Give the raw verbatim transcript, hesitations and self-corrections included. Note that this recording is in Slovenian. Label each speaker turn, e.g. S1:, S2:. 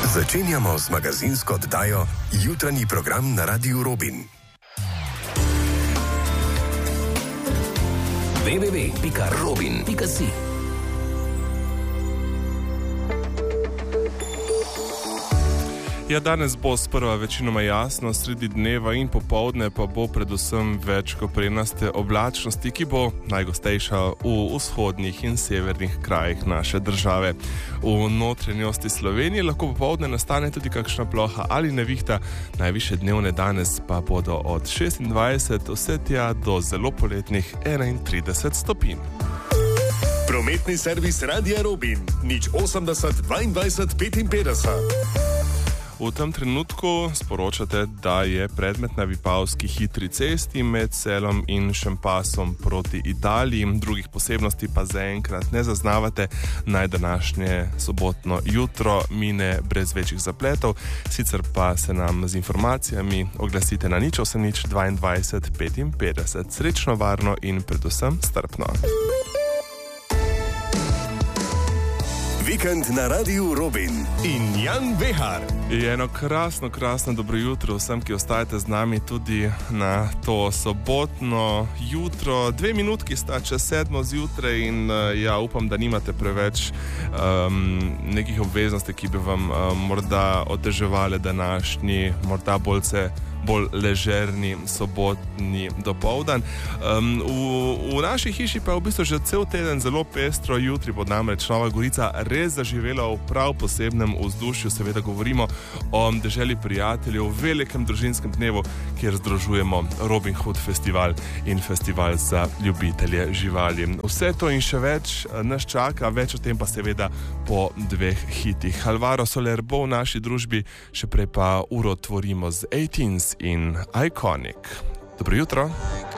S1: Začenjamo z magazinsko oddajo Jutranji program na Radiu Robin.
S2: w w w pika robin pika si
S3: Ja, danes bo sprva večinoma jasno, sredi dneva in popoldne pa bo predvsem več koprenaste oblačnosti, ki bo najgostejša v vzhodnih in severnih krajih naše države. V notranjosti Slovenije lahko popoldne nastane tudi kakšna ploha ali nevihta, najvišje dnevne danes pa bodo od šestindvajset vse tja do zelo poletnih enaintrideset stopinj.
S1: Prometni servis Radia Robin, nič osemdeset dvaindvajset petinpetdeset.
S3: V tem trenutku sporočate, da je predmet na Vipavski hitri cesti med Selom in Šempasom proti Italiji. Drugih posebnosti pa zaenkrat ne zaznavate. Naj današnje sobotno jutro mine brez večjih zapletov. Sicer pa se nam z informacijami oglasite na nič osem nič dvaindvajset petinpetdeset. Srečno, varno in predvsem strpno.
S1: Vikend na Radiu Robin in Jan Behar.
S3: Je eno krasno, krasno dobro jutro vsem, ki ostajate z nami tudi na to sobotno jutro. Dve minutki sta čez sedmo zjutraj in ja, upam, da nimate preveč um, nekih obveznosti, ki bi vam um, morda oteževali današnji, morda bolj se bolj ležerni sobotni dopoldan. Um, v, v naši hiši pa je v bistvu že cel teden zelo pestro. Jutri bo namreč Nova Gorica res zaživela v prav posebnem vzdušju. Seveda govorimo o deželi prijateljev, velikem družinskem dnevu, kjer združujemo Robin Hood festival in festival za ljubitelje živali. Vse to in še več nas čaka, več o tem pa seveda po dveh hitih. Alvaro Soler bo v naši družbi, še prej pa uro tvorimo z Eighteens in Iconic. Dobro jutro.